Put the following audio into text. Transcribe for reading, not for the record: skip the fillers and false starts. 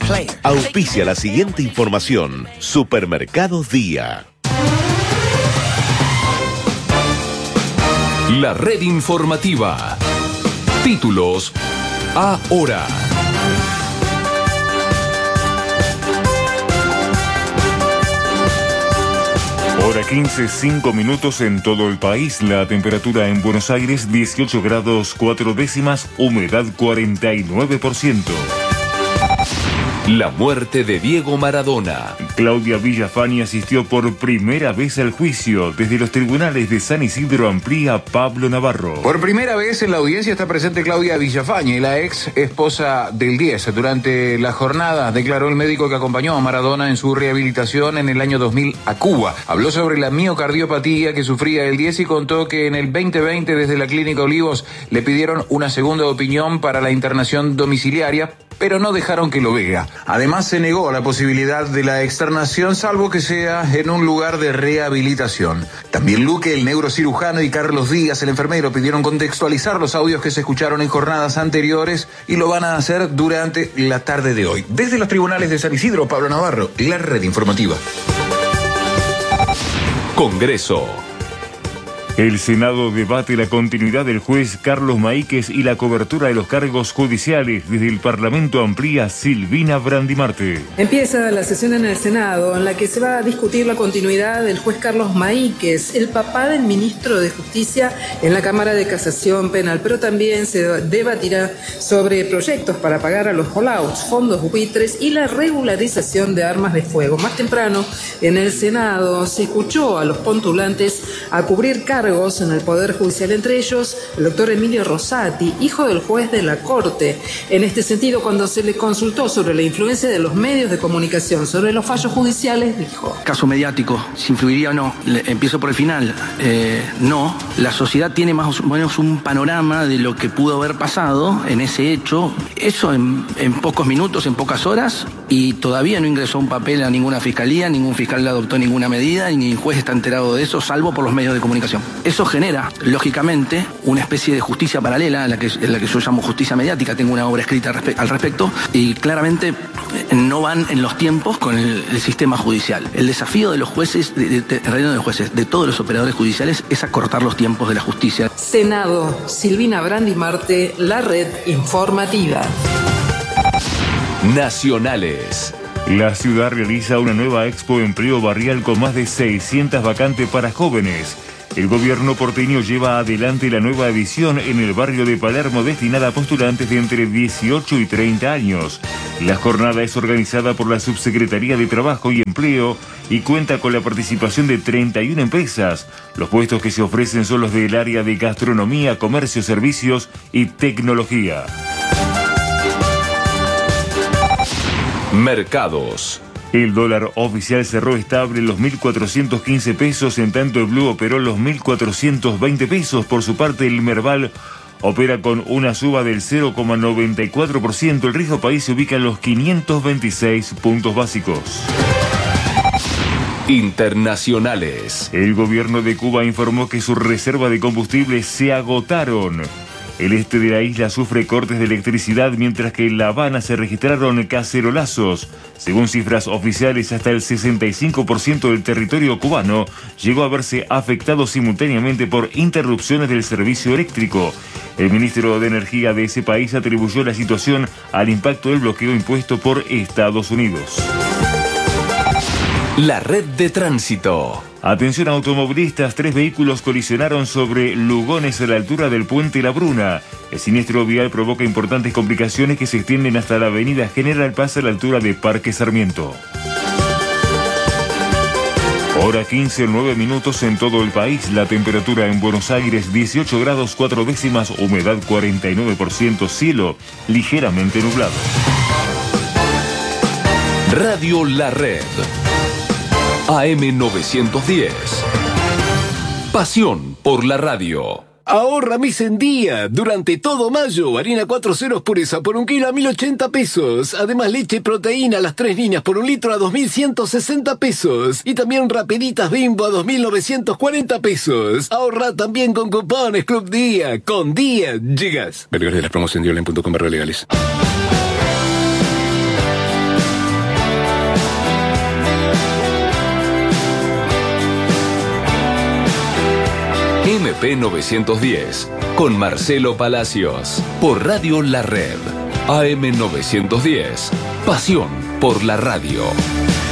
Auspicia la siguiente información. Supermercados Día. La red informativa. Títulos ahora. Hora 15, 5 minutos en todo el país. La temperatura en Buenos Aires 18 grados 4 décimas, humedad 49%. La muerte de Diego Maradona. Claudia Villafañe asistió por primera vez al juicio. Desde los tribunales de San Isidro amplía Pablo Navarro. Por primera vez en la audiencia está presente Claudia Villafañe, la ex esposa del 10. Durante la jornada declaró el médico que acompañó a Maradona en su rehabilitación en el año 2000 a Cuba. Habló sobre la miocardiopatía que sufría el 10 y contó que en el 2020 desde la Clínica Olivos le pidieron una segunda opinión para la internación domiciliaria, pero no dejaron que lo vea. Además, se negó la posibilidad de la externación, salvo que sea en un lugar de rehabilitación. También Luque, el neurocirujano, y Carlos Díaz, el enfermero, pidieron contextualizar los audios que se escucharon en jornadas anteriores y lo van a hacer durante la tarde de hoy. Desde los tribunales de San Isidro, Pablo Navarro, la red informativa. Congreso. El Senado debate la continuidad del juez Carlos Maíquez y la cobertura de los cargos judiciales. Desde el Parlamento amplía Silvina Brandimarte. Empieza la sesión en el Senado en la que se va a discutir la continuidad del juez Carlos Maíquez, el papá del ministro de Justicia en la Cámara de Casación Penal, pero también se debatirá sobre proyectos para pagar a los rollouts, fondos buitres y la regularización de armas de fuego. Más temprano, en el Senado se escuchó a los postulantes a cubrir cargos en el Poder Judicial, entre ellos el doctor Emilio Rosati, hijo del juez de la Corte. En este sentido, cuando se le consultó sobre la influencia de los medios de comunicación sobre los fallos judiciales, dijo: caso mediático, si influiría o no. Empiezo por el final. No, la sociedad tiene más o menos un panorama de lo que pudo haber pasado en ese hecho. Eso en pocos minutos, en pocas horas, y todavía no ingresó un papel a ninguna fiscalía, ningún fiscal le adoptó ninguna medida y ni el juez está enterado de eso, salvo por los medios de comunicación. Eso genera, lógicamente, una especie de justicia paralela, en la que yo llamo justicia mediática. Tengo una obra escrita al respecto, y claramente no van en los tiempos con el sistema judicial. El desafío de los jueces, de todos los operadores judiciales, es acortar los tiempos de la justicia. Senado, Silvina Brandimarte, la red informativa. Nacionales. La ciudad realiza una nueva Expo Empleo Barrial con más de 600 vacantes para jóvenes. El gobierno porteño lleva adelante la nueva edición en el barrio de Palermo, destinada a postulantes de entre 18 y 30 años. La jornada es organizada por la Subsecretaría de Trabajo y Empleo y cuenta con la participación de 31 empresas. Los puestos que se ofrecen son los del área de gastronomía, comercio, servicios y tecnología. Mercados. El dólar oficial cerró estable en los 1.415 pesos, en tanto el blue operó los 1.420 pesos. Por su parte, el Merval opera con una suba del 0,94%. El riesgo país se ubica en los 526 puntos básicos. Internacionales. El gobierno de Cuba informó que sus reservas de combustible se agotaron. El este de la isla sufre cortes de electricidad, mientras que en La Habana se registraron cacerolazos. Según cifras oficiales, hasta el 65% del territorio cubano llegó a verse afectado simultáneamente por interrupciones del servicio eléctrico. El ministro de Energía de ese país atribuyó la situación al impacto del bloqueo impuesto por Estados Unidos. La red de tránsito. Atención automovilistas, 3 vehículos colisionaron sobre Lugones a la altura del puente La Bruna. El siniestro vial provoca importantes complicaciones que se extienden hasta la avenida General Paz a la altura de Parque Sarmiento. Hora 15, 9 minutos en todo el país. La temperatura en Buenos Aires 18 grados 4 décimas, humedad 49%, cielo ligeramente nublado. Radio La Red. AM910. Pasión por la radio. Ahorra mes en día. Durante todo mayo, harina 4 ceros pureza por 1 kilo a 1.080 pesos. Además, leche y proteína a las 3 líneas por 1 litro a 2.160 pesos. Y también rapeditas Bimbo a 2.940 pesos. Ahorra también con cupones Club Día. Con Día llegas. Vergüenza de las promos en diolen.com/legales. MP910, con Marcelo Palacios, por Radio La Red. AM910, pasión por la radio.